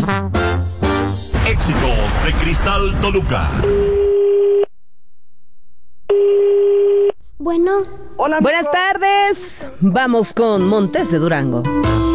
Éxitos de Cristal Toluca. Bueno. Hola. Buenas tardes. Vamos con Montes de Durango.